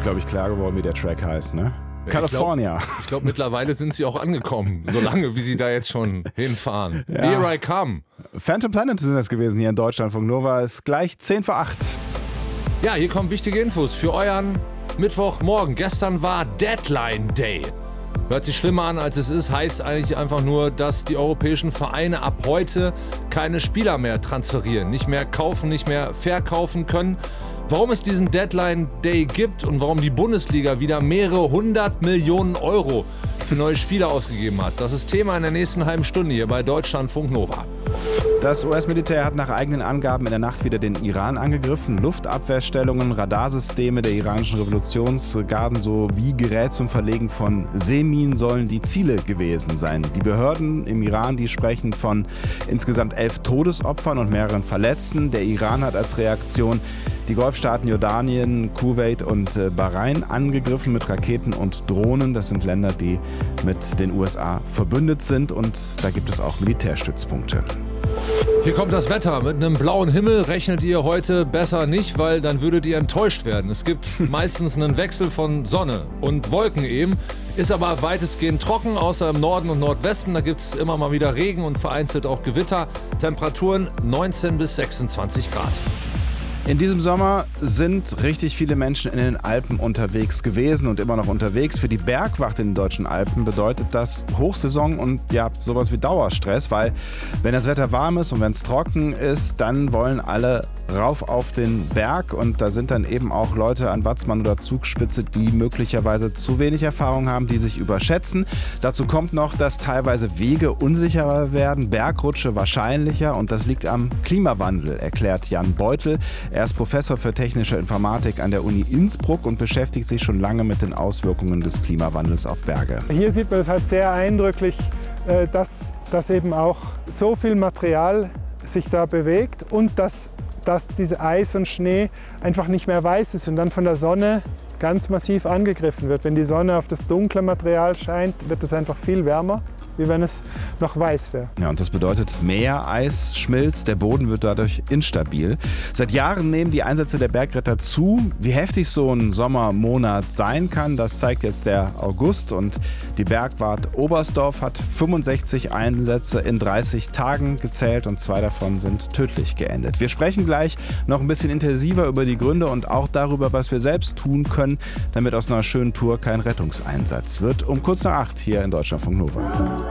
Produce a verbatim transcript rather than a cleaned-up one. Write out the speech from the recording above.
glaube ich, klar geworden, wie der Track heißt, ne? Ja, California. Ich glaube, glaub, mittlerweile sind sie auch angekommen, solange wie sie da jetzt schon hinfahren. Ja. Here I come. Phantom Planet sind das gewesen hier in Deutschlandfunk Nova. Ist gleich zehn vor acht. Ja, hier kommen wichtige Infos für euren Mittwochmorgen. Gestern war Deadline Day. Hört sich schlimmer an, als es ist, heißt eigentlich einfach nur, dass die europäischen Vereine ab heute keine Spieler mehr transferieren, nicht mehr kaufen, nicht mehr verkaufen können. Warum es diesen Deadline Day gibt und warum die Bundesliga wieder mehrere hundert Millionen Euro für neue Spieler ausgegeben hat, das ist Thema in der nächsten halben Stunde hier bei Deutschlandfunk Nova. Das U S-Militär hat nach eigenen Angaben in der Nacht wieder den Iran angegriffen. Luftabwehrstellungen, Radarsysteme der iranischen Revolutionsgarden sowie Gerät zum Verlegen von Seeminen sollen die Ziele gewesen sein. Die Behörden im Iran, die sprechen von insgesamt elf Todesopfern und mehreren Verletzten. Der Iran hat als Reaktion die Golfstaaten Jordanien, Kuwait und Bahrain angegriffen mit Raketen und Drohnen. Das sind Länder, die mit den U S A verbündet sind, und da gibt es auch Militärstützpunkte. Hier kommt das Wetter. Mit einem blauen Himmel rechnet ihr heute besser nicht, weil dann würdet ihr enttäuscht werden. Es gibt meistens einen Wechsel von Sonne und Wolken eben, ist aber weitestgehend trocken, außer im Norden und Nordwesten. Da gibt es immer mal wieder Regen und vereinzelt auch Gewitter. Temperaturen neunzehn bis sechsundzwanzig Grad. In diesem Sommer sind richtig viele Menschen in den Alpen unterwegs gewesen und immer noch unterwegs. Für die Bergwacht in den deutschen Alpen bedeutet das Hochsaison und ja, sowas wie Dauerstress, weil wenn das Wetter warm ist und wenn es trocken ist, dann wollen alle rauf auf den Berg, und da sind dann eben auch Leute an Watzmann oder Zugspitze, die möglicherweise zu wenig Erfahrung haben, die sich überschätzen. Dazu kommt noch, dass teilweise Wege unsicherer werden, Bergrutsche wahrscheinlicher, und das liegt am Klimawandel, erklärt Jan Beutel. Er ist Professor für technische Informatik an der Uni Innsbruck und beschäftigt sich schon lange mit den Auswirkungen des Klimawandels auf Berge. Hier sieht man es halt sehr eindrücklich, dass, dass eben auch so viel Material sich da bewegt und dass, dass diese Eis und Schnee einfach nicht mehr weiß ist und dann von der Sonne ganz massiv angegriffen wird. Wenn die Sonne auf das dunkle Material scheint, wird es einfach viel wärmer, wie wenn es noch weiß wäre. Ja, und das bedeutet mehr Eis schmilzt, der Boden wird dadurch instabil. Seit Jahren nehmen die Einsätze der Bergretter zu. Wie heftig so ein Sommermonat sein kann, das zeigt jetzt der August, und die Bergwart Oberstdorf hat fünfundsechzig Einsätze in dreißig Tagen gezählt und zwei davon sind tödlich geendet. Wir sprechen gleich noch ein bisschen intensiver über die Gründe und auch darüber, was wir selbst tun können, damit aus einer schönen Tour kein Rettungseinsatz wird. Um kurz nach acht hier in Deutschlandfunk Nova.